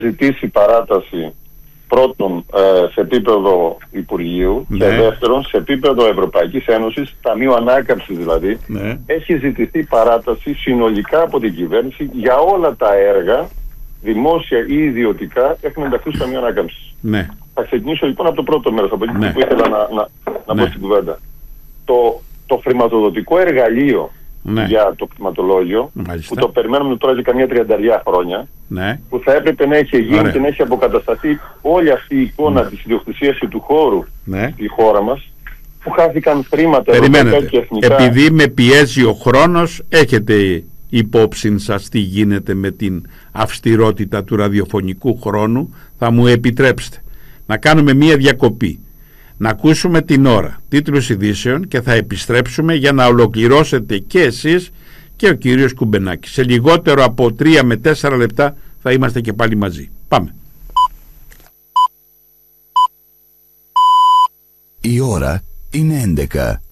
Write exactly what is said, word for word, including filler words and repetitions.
ζητήσει παράταση πρώτον ε, σε επίπεδο Υπουργείου, ναι. Και δεύτερον σε επίπεδο Ευρωπαϊκής Ένωσης, Ταμείου Ανάκαμψης δηλαδή, ναι. Έχει ζητηθεί παράταση συνολικά από την κυβέρνηση για όλα τα έργα, δημόσια ή ιδιωτικά, έχουν ενταχθεί στο Ταμείο Ανάκαμψης. Ναι. Θα ξεκινήσω λοιπόν από το πρώτο μέρος, από εκεί ναι. Που ήθελα να, να, να ναι. πω στην κουβέντα. Το, το χρηματοδοτικό εργαλείο ναι. για το κτηματολόγιο, μάλιστα. Που το περιμένουμε τώρα για καμιά τριανταριά χρόνια, ναι. Που θα έπρεπε να έχει γίνει. Ωραία. Και να έχει αποκατασταθεί όλη αυτή η εικόνα ναι. της ιδιοκτησίας του χώρου ναι. Στη χώρα μας, που χάθηκαν χρήματα ευρωπαϊκά και εθνικά. Επειδή με πιέζει ο χρόνος, έχετε υπόψη σας τι γίνεται με την αυστηρότητα του ραδιοφωνικού χρόνου, θα μου επιτρέψετε να κάνουμε μία διακοπή, να ακούσουμε την ώρα, τίτλους ειδήσεων, και θα επιστρέψουμε για να ολοκληρώσετε και εσείς και ο κύριος Κουμπενάκης. Σε λιγότερο από τρία με τέσσερα λεπτά θα είμαστε και πάλι μαζί. Πάμε. Η ώρα είναι έντεκα.